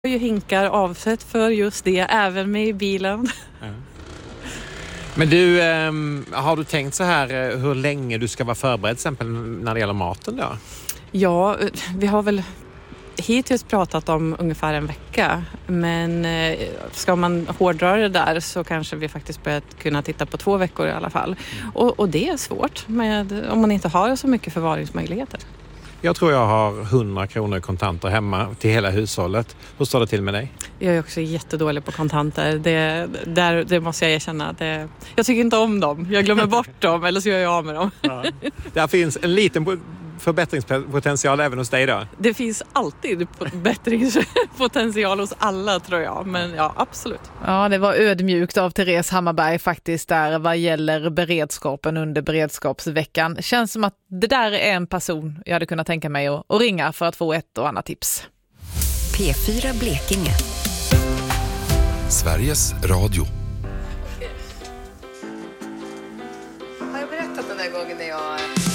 har ju hinkar avsett för just det, även med i bilen. Ja. Men du, har du tänkt så här hur länge du ska vara förberedd till exempel när det gäller maten då? Ja, vi har väl hittills pratat om ungefär en vecka. Men ska man hårdra det där så kanske vi faktiskt börjat kunna titta på 2 veckor i alla fall. Och det är svårt om man inte har så mycket förvaringsmöjligheter. Jag tror jag har 100 kronor kontanter hemma till hela hushållet. Hur står det till med dig? Jag är också jättedålig på kontanter. Det måste jag erkänna. Jag tycker inte om dem. Jag glömmer bort dem eller så gör jag av med dem. Ja. Där finns en liten förbättringspotential även hos dig då? Det finns alltid bättringspotential hos alla tror jag. Men ja, absolut. Ja, det var ödmjukt av Therese Hammarberg faktiskt där vad gäller beredskapen under beredskapsveckan. Känns som att det där är en person jag hade kunnat tänka mig att ringa för att få ett och annat tips. P4 Blekinge. Sveriges Radio. Har jag berättat den där gången när jag